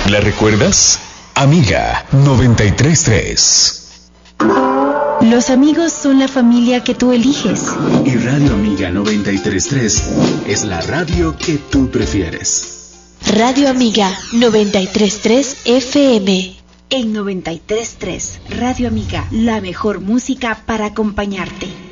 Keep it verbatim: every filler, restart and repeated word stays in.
¿La recuerdas? Amiga noventa y tres punto tres. Los amigos son la familia que tú eliges. Y Radio Amiga noventa y tres punto tres es la radio que tú prefieres. Radio Amiga noventa y tres punto tres F M. En noventa y tres punto tres, Radio Amiga, la mejor música para acompañarte.